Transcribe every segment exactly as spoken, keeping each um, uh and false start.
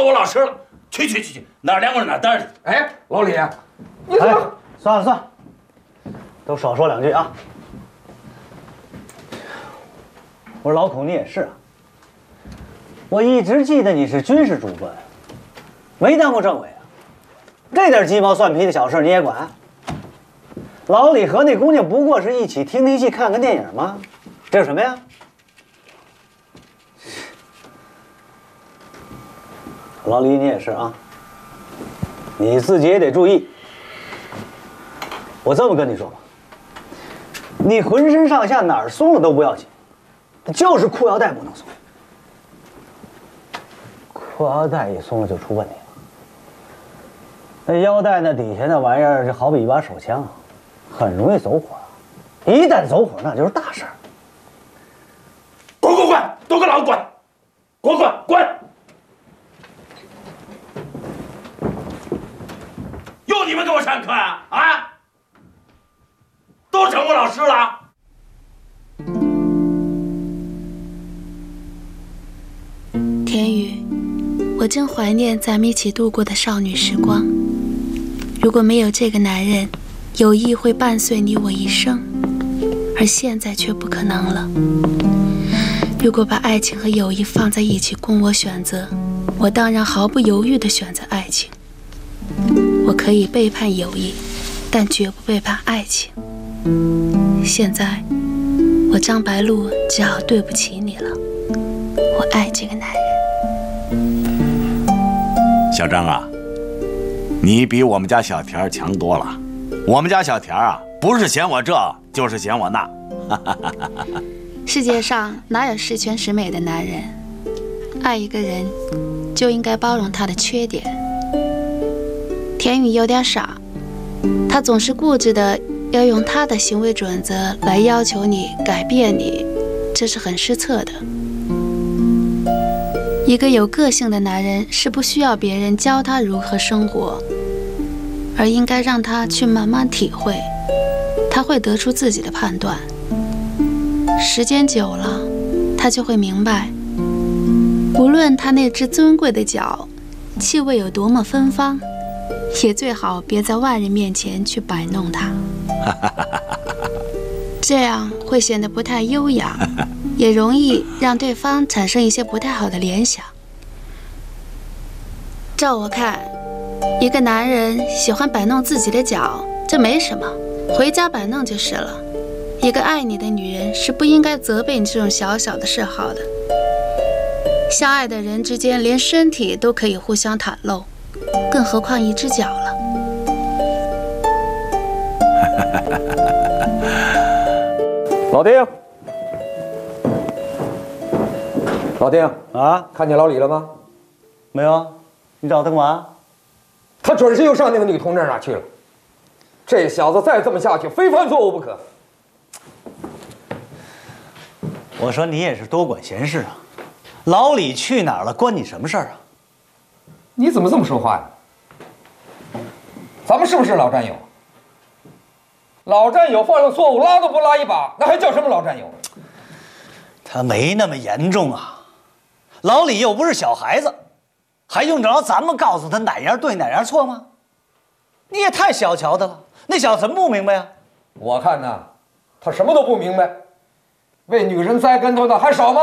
我老师了。去去去去，哪儿凉快哪儿待着去。 哎，老李，你怎么？ 算了算了，都少说两句啊。我说老孔，你也是啊。我一直记得你是军事主官，没当过政委啊。这点鸡毛蒜皮的小事你也管？老李和那姑娘不过是一起听听戏、看看电影吗？这是什么呀？老李，你也是啊，你自己也得注意。我这么跟你说吧，你浑身上下哪儿松了都不要紧，就是裤腰带不能松。裤腰带一松了就出问题了。那腰带那底下那玩意儿就好比一把手枪啊，很容易走火。一旦走火，那就是大事儿。 滚滚滚，都给老子滚！滚滚滚！又你们给我上课啊？啊！都成我老师了？ 田雨，我真怀念咱们一起度过的少女时光。如果没有这个男人，友谊会伴随你我一生，而现在却不可能了。如果把爱情和友谊放在一起供我选择，我当然毫不犹豫地选择爱情。我可以背叛友谊，但绝不背叛爱情。现在，我张白露只好对不起你了。我爱这个男人。 小张啊，你比我们家小田强多了。我们家小田啊，不是嫌我这，就是嫌我那。 世界上哪有十全十美的男人？爱一个人，就应该包容他的缺点。田雨有点傻，他总是固执的要用他的行为准则来要求你改变你，这是很失策的。一个有个性的男人是不需要别人教他如何生活，而应该让他去慢慢体会，他会得出自己的判断。时间久了，他就会明白，无论他那只尊贵的脚气味有多么芬芳，也最好别在外人面前去摆弄它，这样会显得不太优雅，也容易让对方产生一些不太好的联想。照我看，一个男人喜欢摆弄自己的脚，这没什么，回家摆弄就是了。一个爱你的女人是不应该责备你这种小小的嗜好的。相爱的人之间，连身体都可以互相袒露，更何况一只脚了。 老丁，老丁啊， 看见老李了吗？ 没有，你找他干嘛？ 他准是又上那个女同志那儿去了。这小子再这么下去，非犯错误不可。 我说你也是多管闲事啊！老李去哪儿了，关你什么事儿啊？ 你怎么这么说话呀？咱们是不是老战友？老战友犯了错误，拉都不拉一把，那还叫什么老战友？ 他没那么严重啊，老李又不是小孩子，还用得着咱们告诉他哪样对哪样错吗？你也太小瞧他了，那小子怎么不明白呀？ 我看呐，他什么都不明白，为女人栽跟头的还少吗？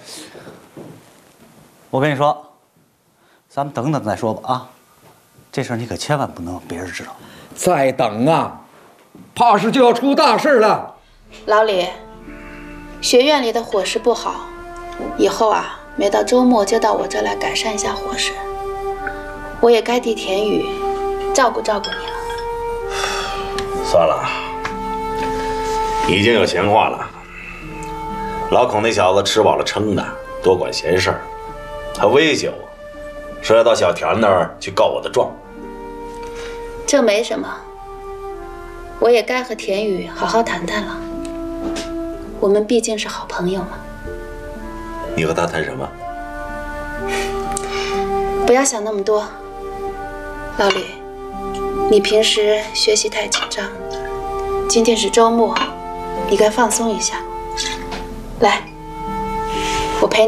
我跟你说，咱们等等再说吧啊！这事儿你可千万不能让别人知道。 再等啊，怕是就要出大事了。 老李，学院里的伙食不好，以后啊，每到周末就到我这来改善一下伙食。我也该替田雨照顾照顾你了。 算了，已经有闲话了。老孔那小子吃饱了撑的，多管闲事儿，还威胁我，说要到小田那儿去告我的状。 这没什么，我也该和田雨好好谈谈了。我们毕竟是好朋友嘛。 你和他谈什么？ 不要想那么多，老李，你平时学习太紧张，今天是周末，你该放松一下。来。